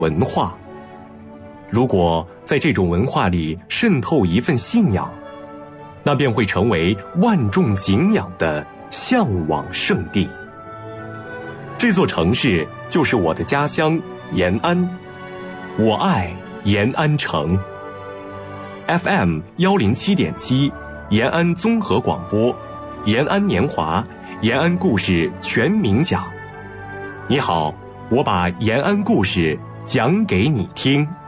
文化。如果在这种文化里渗透一份信仰，那便会成为万众敬仰的向往圣地。这座城市就是我的家乡延安，我爱延安城。FM 107.7，延安综合广播，延安年华，延安故事全民讲。你好，我把延安故事讲给你听。